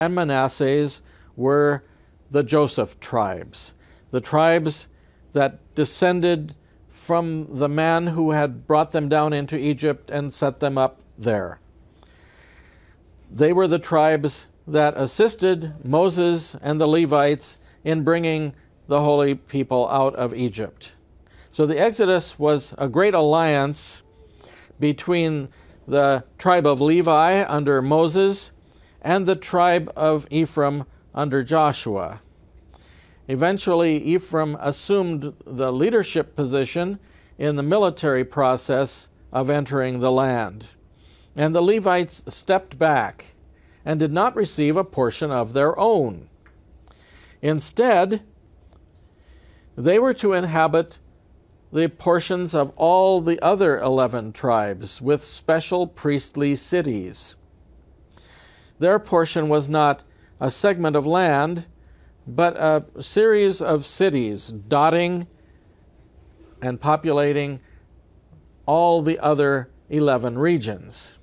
and Manasseh were the Joseph tribes, the tribes that descended from the man who had brought them down into Egypt and set them up there. They were the tribes that assisted Moses and the Levites in bringing the holy people out of Egypt. So the Exodus was a great alliance between the tribe of Levi under Moses and the tribe of Ephraim under Joshua. Eventually, Ephraim assumed the leadership position in the military process of entering the land, and the Levites stepped back and did not receive a portion of their own. Instead, they were to inhabit the portions of all the other 11 tribes with special priestly cities. Their portion was not a segment of land, but a series of cities dotting and populating all the other 11 regions.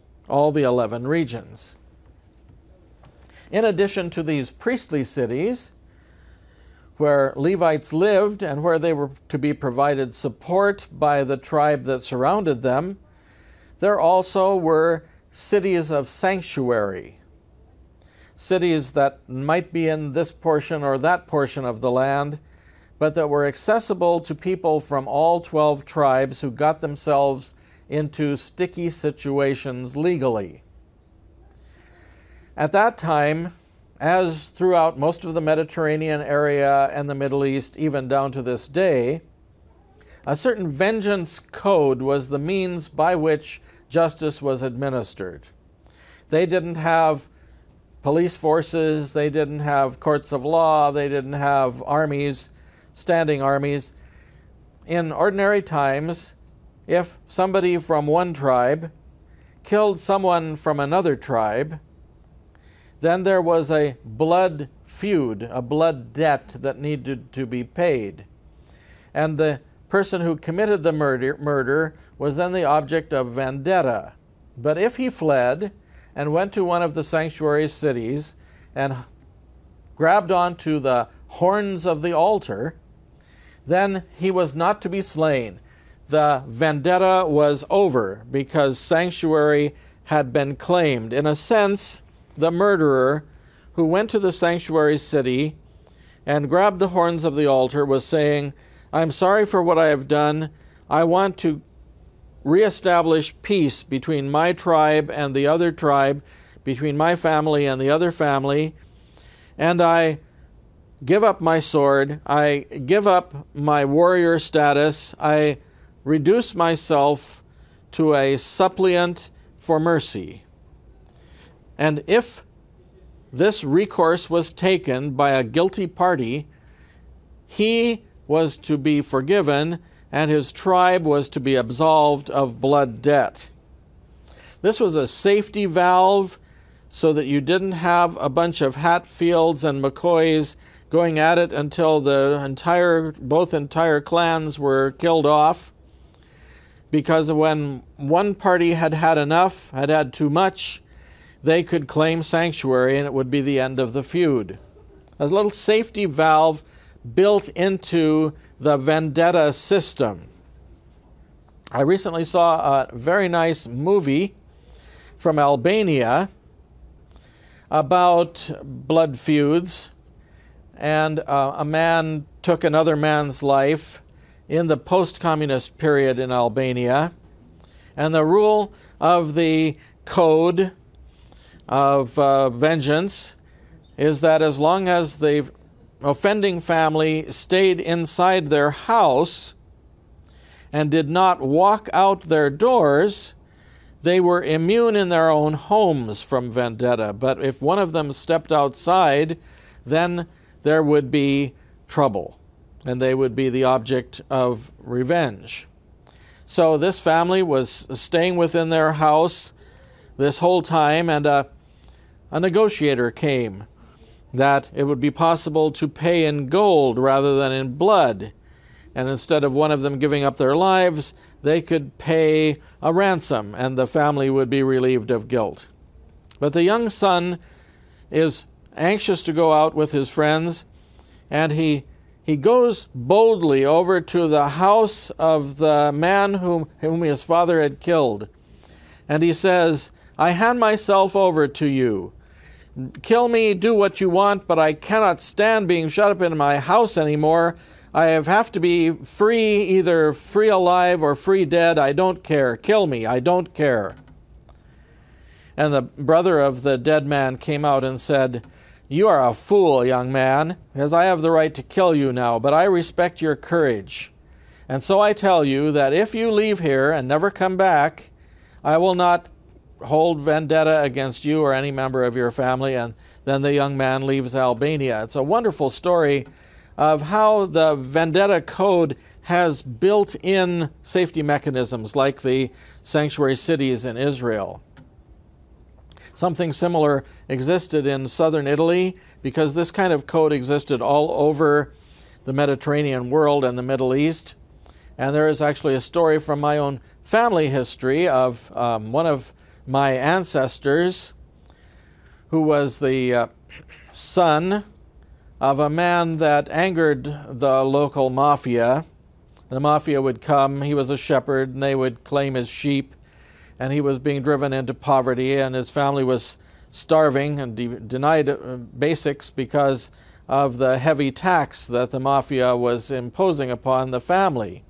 In addition to these priestly cities, where Levites lived and where they were to be provided support by the tribe that surrounded them, there also were cities of sanctuary, cities that might be in this portion or that portion of the land, but that were accessible to people from all 12 tribes who got themselves into sticky situations legally. At that time, as throughout most of the Mediterranean area and the Middle East, even down to this day, a certain vengeance code was the means by which justice was administered. They didn't have police forces, they didn't have courts of law, they didn't have armies, standing armies. In ordinary times, if somebody from one tribe killed someone from another tribe, then there was a blood feud, a blood debt that needed to be paid. And the person who committed the murder was then the object of vendetta. But if he fled and went to one of the sanctuary cities and grabbed onto the horns of the altar, then he was not to be slain. The vendetta was over because sanctuary had been claimed. In a sense, the murderer who went to the sanctuary city and grabbed the horns of the altar was saying, "I'm sorry for what I have done. I want to reestablish peace between my tribe and the other tribe, between my family and the other family, and I give up my sword, I give up my warrior status, I reduce myself to a suppliant for mercy." And if this recourse was taken by a guilty party, he was to be forgiven and his tribe was to be absolved of blood debt. This was a safety valve so that you didn't have a bunch of Hatfields and McCoys going at it until both entire clans were killed off. Because when one party had had enough, had had too much, they could claim sanctuary and it would be the end of the feud. A little safety valve built into the vendetta system. I recently saw a very nice movie from Albania about blood feuds, and a man took another man's life in the post-communist period in Albania, and the rule of the code of vengeance is that as long as the offending family stayed inside their house and did not walk out their doors, they were immune in their own homes from vendetta. But if one of them stepped outside, then there would be trouble, and they would be the object of revenge. So this family was staying within their house this whole time, and a negotiator came that it would be possible to pay in gold rather than in blood. And instead of one of them giving up their lives, they could pay a ransom and the family would be relieved of guilt. But the young son is anxious to go out with his friends, and he goes boldly over to the house of the man whom his father had killed. And he says, I hand myself over to you. Kill me, do what you want, but I cannot stand being shut up in my house anymore. I have to be free, either free alive or free dead. I don't care. Kill me. I don't care. And the brother of the dead man came out and said, You are a fool, young man, because I have the right to kill you now, but I respect your courage. And so I tell you that if you leave here and never come back, I will not hold vendetta against you or any member of your family. And then the young man leaves Albania. It's a wonderful story of how the vendetta code has built-in safety mechanisms like the sanctuary cities in Israel. Something similar existed in southern Italy because this kind of code existed all over the Mediterranean world and the Middle East. And there is actually a story from my own family history of one of my ancestors who was the son of a man that angered the local mafia. The mafia would come, he was a shepherd, and they would claim his sheep, and he was being driven into poverty, and his family was starving and denied basics because of the heavy tax that the mafia was imposing upon the family.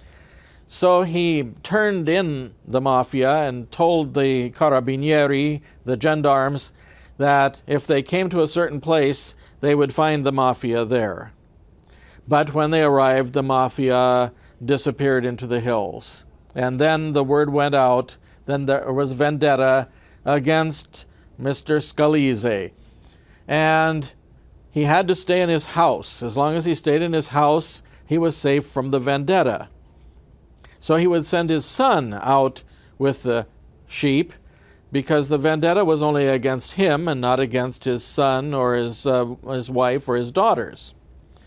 So he turned in the mafia and told the carabinieri, the gendarmes, that if they came to a certain place, they would find the mafia there. But when they arrived, the mafia disappeared into the hills. And then the word went out, then there was vendetta against Mr. Scalise. And he had to stay in his house. As long as he stayed in his house, he was safe from the vendetta. So he would send his son out with the sheep because the vendetta was only against him and not against his son or his wife or his daughters.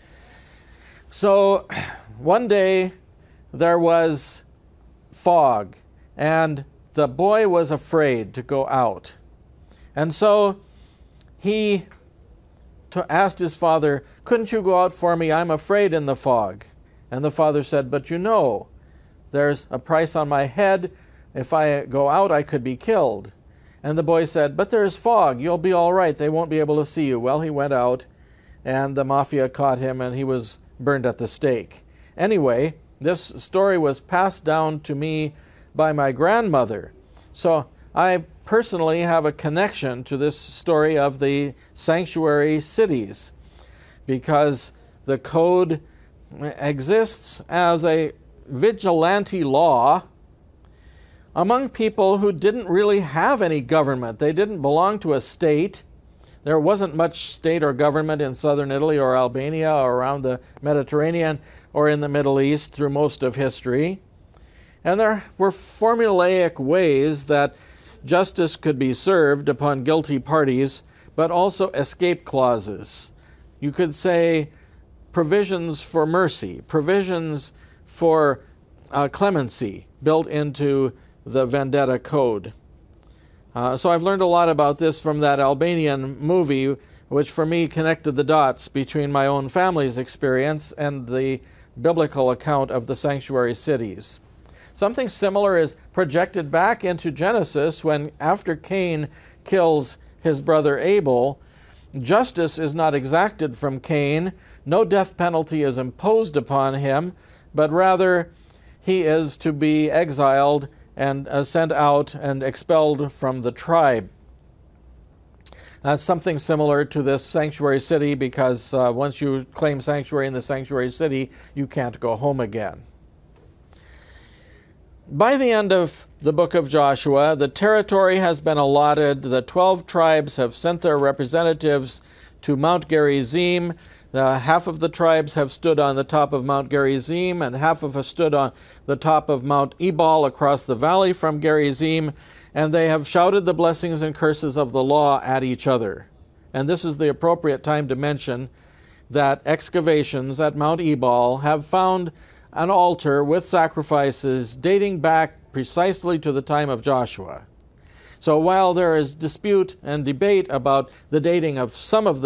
So one day there was fog and the boy was afraid to go out. And so he asked his father, couldn't you go out for me? I'm afraid in the fog. And the father said, but you know, there's a price on my head. If I go out, I could be killed. And the boy said, but there's fog. You'll be all right. They won't be able to see you. Well, he went out, and the mafia caught him, and he was burned at the stake. Anyway, this story was passed down to me by my grandmother. So I personally have a connection to this story of the sanctuary cities because the code exists as a vigilante law among people who didn't really have any government. They didn't belong to a state. There wasn't much state or government in southern Italy or Albania or around the Mediterranean or in the Middle East through most of history. And there were formulaic ways that justice could be served upon guilty parties, but also escape clauses. You could say provisions for mercy, provisions for clemency built into the vendetta code. So I've learned a lot about this from that Albanian movie, which for me connected the dots between my own family's experience and the biblical account of the sanctuary cities. Something similar is projected back into Genesis when, after Cain kills his brother Abel, justice is not exacted from Cain, no death penalty is imposed upon him, but rather he is to be exiled and sent out and expelled from the tribe. That's something similar to this sanctuary city because once you claim sanctuary in the sanctuary city, you can't go home again. By the end of the book of Joshua, the territory has been allotted. The 12 tribes have sent their representatives to Mount Gerizim. Half of the tribes have stood on the top of Mount Gerizim, and half of us stood on the top of Mount Ebal across the valley from Gerizim, and they have shouted the blessings and curses of the law at each other. And this is the appropriate time to mention that excavations at Mount Ebal have found an altar with sacrifices dating back precisely to the time of Joshua. So while there is dispute and debate about the dating of some of